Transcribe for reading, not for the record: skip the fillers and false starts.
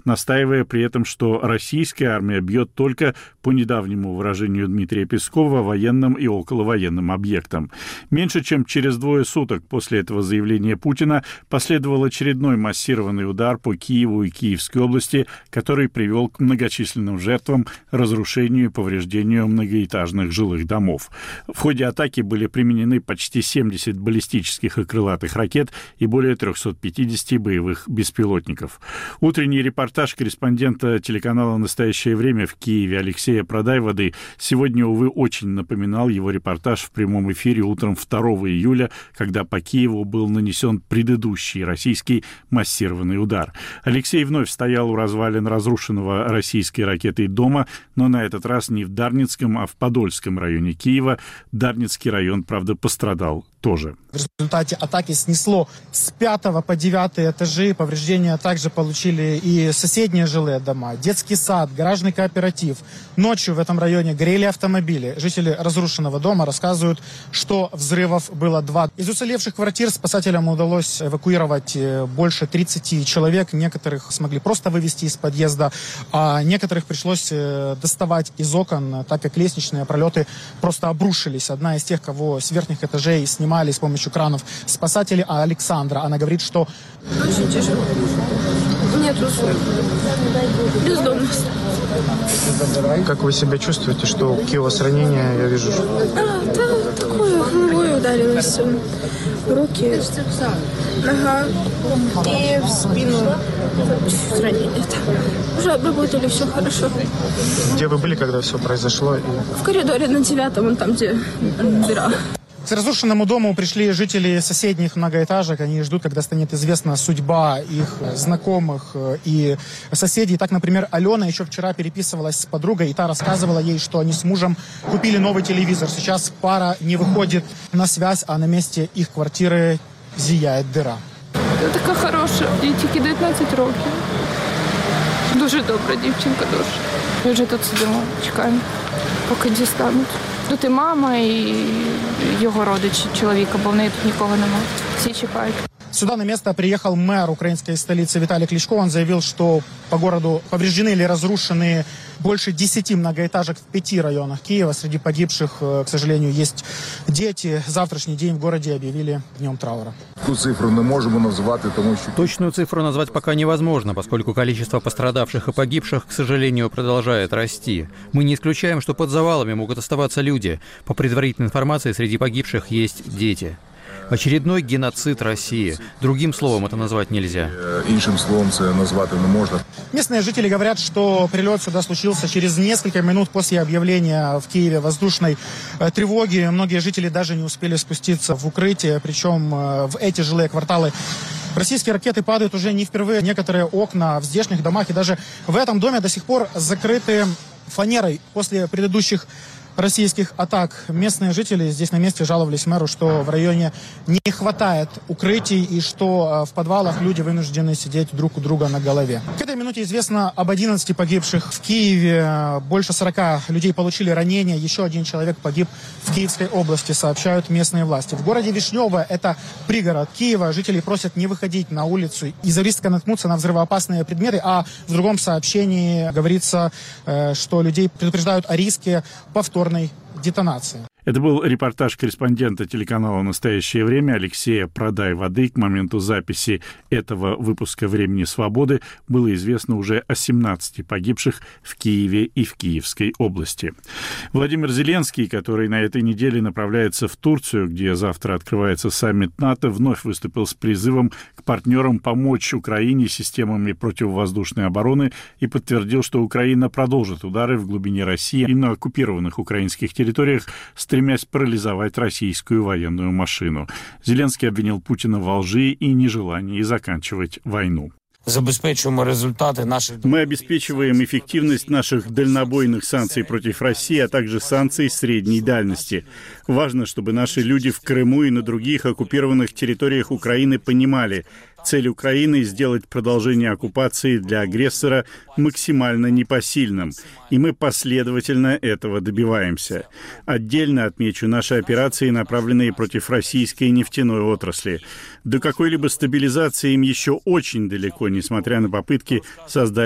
настаивая при этом, что российская армия бьет только, по недавнему выражению Дмитрия Пескова, военным и околовоенным объектам. Меньше чем через 2 суток после этого заявления Путина последовал очередной массированный удар по Киеву и Киевской области, который привел к многочисленным жертвам, разрушению и повреждению многоэтажных жилых домов. В ходе атаки были применены почти 70 баллистических и крылатых ракет и более 350 боевых беспилотников. Утренний репортаж корреспондента телеканала «Настоящее время» в Киеве Алексея Продайводы сегодня, увы, очень напоминал его репортаж в прямом эфире утром 2 июля, когда по Киеву был нанесен предыдущий российский массированный удар. Алексей вновь стоял у развалин разрушенного российской ракетой дома, но на этот раз не в Дарницком, а в Подольском районе Киева. Дарницкий район, правда, пострадал тоже. В результате атаки снесло с 5 по 9 этажи. Повреждения также получили и соседние жилые дома, детский сад, гаражный кооператив. Ночью в этом районе горели автомобили. Жители разрушенного дома рассказывают, что взрывов было 2. Из уцелевших квартир спасателям удалось эвакуировать больше 30 человек. Некоторых смогли просто вывести из подъезда, а некоторых пришлось доставать из окон, так как лестничные пролеты просто обрушились. Одна из тех, кого с верхних этажей снимали с помощью кранов спасатели, Александра. Она говорит, что... Очень тяжело. Нет условий. Бездомность. Как вы себя чувствуете, что у Киева ранения, я вижу? Да, такое головой ударилось в руки, нога и в спину. Ранение. Уже обработали, все хорошо. Где вы были, когда все произошло? В коридоре на 9-м, там, где дыра. К разрушенному дому пришли жители соседних многоэтажек. Они ждут, когда станет известна судьба их знакомых и соседей. Так, например, Алена еще вчера переписывалась с подругой, и та рассказывала ей, что они с мужем купили новый телевизор. Сейчас пара не выходит на связь, а на месте их квартиры зияет дыра. Вона така хороша, їй тільки 19 років. Дуже добра дівчинка, дуже. Ми вже тут сидимо, чекаємо, поки дістануть. Тут і мама, і його родичі, чоловіка, бо в неї тут нікого немає. Всі чекають. Сюда на место приехал мэр украинской столицы Виталий Кличко. Он заявил, что по городу повреждены или разрушены больше 10 многоэтажек в 5 районах Киева. Среди погибших, к сожалению, есть дети. Завтрашний день в городе объявили днем траура. Ту цифру не можем назвать, потому что... Точную цифру назвать пока невозможно, поскольку количество пострадавших и погибших, к сожалению, продолжает расти. Мы не исключаем, что под завалами могут оставаться люди. По предварительной информации, среди погибших есть дети. Очередной геноцид России. Другим словом это назвать нельзя. Іншим словом це назвати не можна. Местные жители говорят, что прилет сюда случился через несколько минут после объявления в Киеве воздушной тревоги. Многие жители даже не успели спуститься в укрытие, причем в эти жилые кварталы российские ракеты падают уже не впервые. Некоторые окна в здешних домах и даже в этом доме до сих пор закрыты фанерой после предыдущих российских атак. Местные жители здесь на месте жаловались мэру, что в районе не хватает укрытий и что в подвалах люди вынуждены сидеть друг у друга на голове. К этой минуте известно об 11 погибших в Киеве. Больше 40 людей получили ранения. Еще один человек погиб в Киевской области, сообщают местные власти. В городе Вишневое, это пригород Киева, жителей просят не выходить на улицу из-за риска наткнуться на взрывоопасные предметы, а в другом сообщении говорится, что людей предупреждают о риске повторной детонации. Это был репортаж корреспондента телеканала «Настоящее время» Алексея Продайводы. К моменту записи этого выпуска «Времени свободы» было известно уже о 17 погибших в Киеве и в Киевской области. Владимир Зеленский, который на этой неделе направляется в Турцию, где завтра открывается саммит НАТО, вновь выступил с призывом к партнерам помочь Украине системами противовоздушной обороны и подтвердил, что Украина продолжит удары в глубине России и на оккупированных украинских территориях, стремясь парализовать российскую военную машину. Зеленский обвинил Путина во лжи и нежелании заканчивать войну. Мы обеспечиваем эффективность наших дальнобойных санкций против России, а также санкций средней дальности. Важно, чтобы наши люди в Крыму и на других оккупированных территориях Украины понимали, цель Украины — сделать продолжение оккупации для агрессора максимально непосильным, и мы последовательно этого добиваемся. Отдельно отмечу наши операции, направленные против российской нефтяной отрасли. До какой-либо стабилизации им еще очень далеко, несмотря на попытки создать